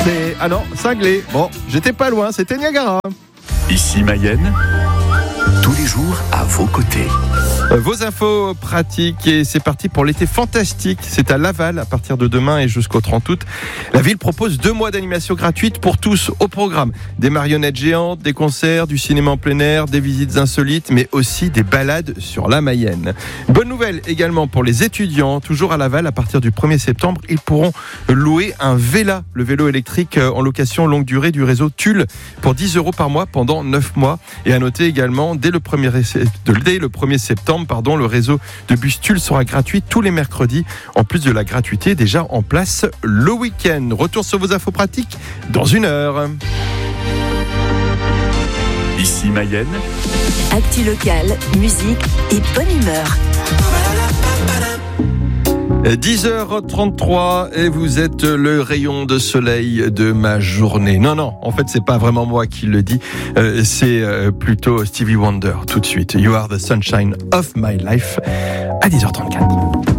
C'est... Ah non, cinglé. Bon, j'étais pas loin, c'était Niagara. Ici Mayenne, tous les jours à vos côtés. Vos infos pratiques et c'est parti pour l'été fantastique. C'est à Laval à partir de demain et jusqu'au 30 août. La ville propose 2 mois d'animation gratuite pour tous au programme. Des marionnettes géantes, des concerts, du cinéma en plein air, des visites insolites, mais aussi des balades sur la Mayenne. Bonne nouvelle également pour les étudiants. Toujours à Laval, à partir du 1er septembre, ils pourront louer un Vela, le vélo électrique en location longue durée du réseau Tulle pour 10 € par mois pendant 9 mois. Et à noter également, dès le 1er septembre, le réseau de bus Tulle sera gratuit tous les mercredis, en plus de la gratuité déjà en place le week-end. Retour sur vos infos pratiques dans 1 heure. Ici Mayenne, actu locale, musique et bonne humeur. 10h33 et vous êtes le rayon de soleil de ma journée. Non, en fait c'est pas vraiment moi qui le dis, c'est plutôt Stevie Wonder tout de suite. You are the sunshine of my life à 10h34.